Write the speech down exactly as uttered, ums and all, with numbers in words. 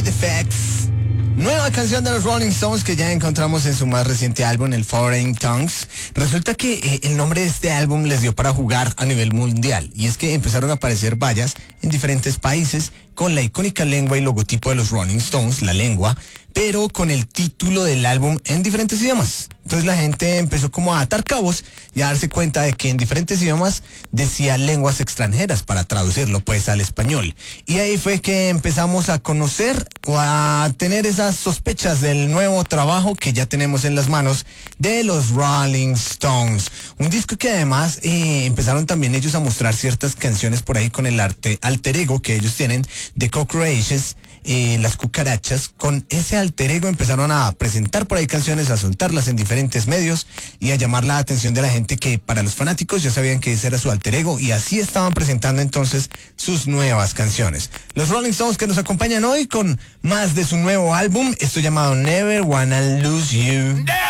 Side Effects. Nueva canción de los Rolling Stones que ya encontramos en su más reciente álbum, el Foreign Tongues. Resulta que eh, el nombre de este álbum les dio para jugar a nivel mundial. Y es que empezaron a aparecer vallas en diferentes países con la icónica lengua y logotipo de los Rolling Stones, la lengua, pero con el título del álbum en diferentes idiomas. Entonces la gente empezó como a atar cabos y a darse cuenta de que en diferentes idiomas decía lenguas extranjeras para traducirlo pues al español. Y ahí fue que empezamos a conocer o a tener esas sospechas del nuevo trabajo que ya tenemos en las manos de los Rolling Stones. Un disco que además eh, empezaron también ellos a mostrar ciertas canciones por ahí con el arte alter ego que ellos tienen de Cockroaches. Eh, las cucarachas, con ese alter ego empezaron a presentar por ahí canciones, a soltarlas en diferentes medios y a llamar la atención de la gente que para los fanáticos ya sabían que ese era su alter ego y así estaban presentando entonces sus nuevas canciones. Los Rolling Stones que nos acompañan hoy con más de su nuevo álbum, esto llamado Never Wanna Lose You.